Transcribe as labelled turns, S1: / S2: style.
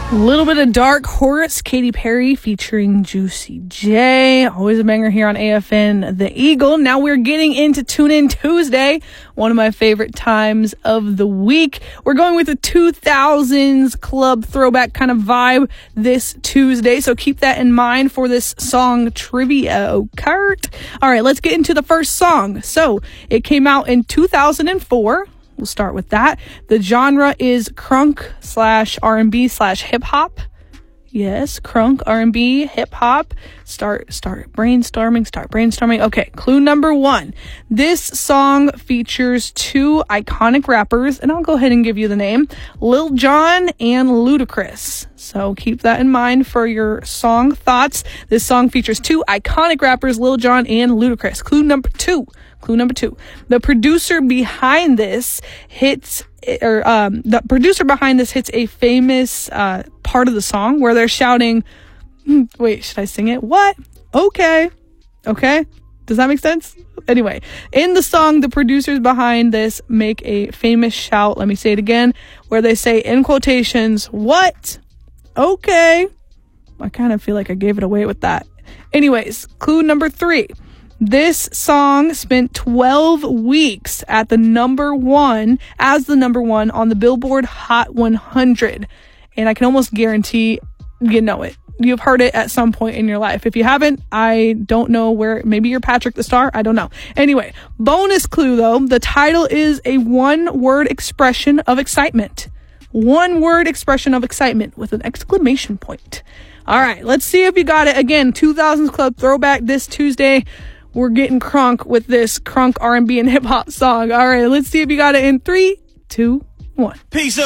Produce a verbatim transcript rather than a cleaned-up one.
S1: A little bit of Dark Horse, Katy Perry featuring Juicy J. Always a banger here on A F N The Eagle. Now we're getting into Tune In Tuesday, one of my favorite times of the week. We're going with a two thousands club throwback kind of vibe this Tuesday, so keep that in mind for this song trivia, oh, Kurt. All right, let's get into the first song. So it came out in two thousand four. We'll start with that. The genre is crunk slash R and B slash hip hop. Yes, crunk, R and B, hip hop. Start, start brainstorming, start brainstorming. Okay, clue number one. This song features two iconic rappers, and I'll go ahead and give you the name, Lil Jon and Ludacris. So keep that in mind for your song thoughts. This song features two iconic rappers, Lil Jon and Ludacris. Clue number two. Clue number two. The producer behind this hits, or um, the producer behind this hits a famous uh, part of the song where they're shouting, wait, should I sing it? What? Okay. Okay. Does that make sense? Anyway, in the song, the producers behind this make a famous shout. Let me say it again, where they say in quotations, what? Okay. I kind of feel like I gave it away with that. Anyways, clue number three. This song spent twelve weeks at the number one, as the number one on the Billboard Hot one hundred. And I can almost guarantee you know it. You've heard it at some point in your life. If you haven't, I don't know where, maybe you're Patrick the Star. I don't know. Anyway, bonus clue though. The title is a one word expression of excitement. One word expression of excitement with an exclamation point. All right, let's see if you got it. Again, two thousands Club throwback this Tuesday. We're getting crunk with this crunk R and B and hip hop song. All right, let's see if you got it in three, two, one.
S2: Peace.